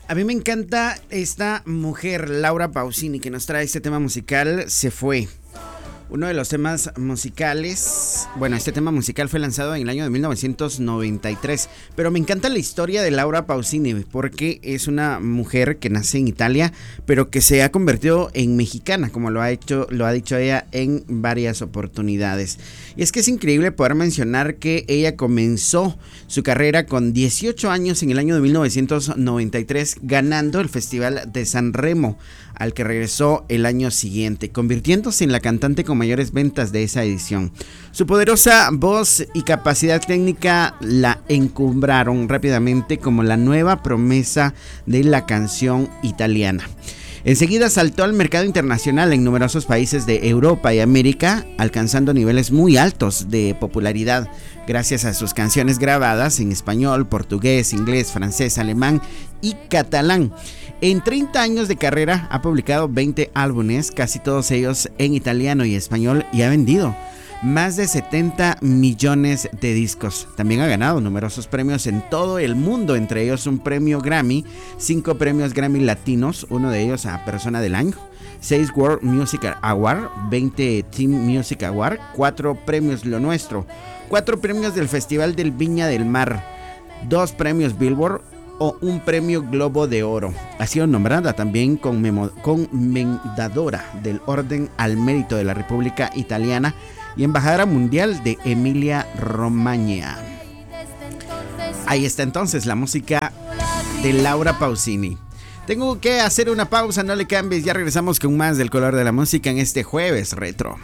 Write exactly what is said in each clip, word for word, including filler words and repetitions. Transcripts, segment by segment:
A mí me encanta esta mujer, Laura Pausini, que nos trae este tema musical, Se Fue. Uno de los temas musicales, bueno, este tema musical fue lanzado en el año de mil novecientos noventa y tres, pero me encanta la historia de Laura Pausini porque es una mujer que nace en Italia, pero que se ha convertido en mexicana, como lo ha hecho, lo ha dicho ella en varias oportunidades. Y es que es increíble poder mencionar que ella comenzó su carrera con dieciocho años en el año de mil novecientos noventa y tres, ganando el Festival de San Remo, al que regresó el año siguiente, convirtiéndose en la cantante con mayores ventas de esa edición. Su poderosa voz y capacidad técnica la encumbraron rápidamente como la nueva promesa de la canción italiana. Enseguida saltó al mercado internacional en numerosos países de Europa y América, alcanzando niveles muy altos de popularidad gracias a sus canciones grabadas en español, portugués, inglés, francés, alemán y catalán. En treinta años de carrera ha publicado veinte álbumes, casi todos ellos en italiano y español, y ha vendido más de setenta millones de discos. También ha ganado numerosos premios en todo el mundo, entre ellos un premio Grammy, cinco premios Grammy latinos, uno de ellos a Persona del Año, seis World Music Award, veinte Teen Music Award, cuatro premios Lo Nuestro, cuatro premios del Festival del Viña del Mar, dos premios Billboard o un premio Globo de Oro. Ha sido nombrada también Commendadora del Orden al Mérito de la República Italiana y embajadora mundial de Emilia Romagna. Ahí está entonces la música de Laura Pausini. Tengo que hacer una pausa, no le cambies, ya regresamos con más del color de la música en este jueves retro.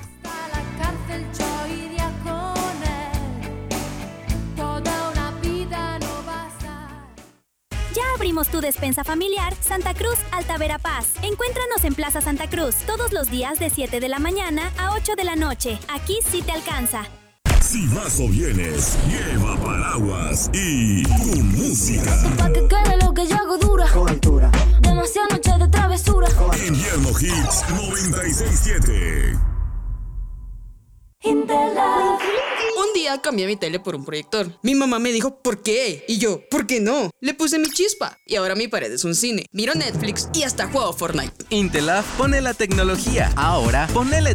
Abrimos tu despensa familiar Santa Cruz Alta Verapaz. Encuéntranos en Plaza Santa Cruz todos los días de siete de la mañana a ocho de la noche. Aquí sí te alcanza. Si vas o vienes, lleva paraguas y tu música. Pa' que quede lo que yo hago dura. Con altura. Demasiadas noches de travesura. Invierno Hits noventa y seis punto siete. Un día cambié mi tele por un proyector. Mi mamá me dijo, ¿por qué? Y yo, ¿por qué no? Le puse mi chispa y ahora mi pared es un cine. Miro Netflix y hasta juego Fortnite. Intelaf pone la tecnología. Ahora ponele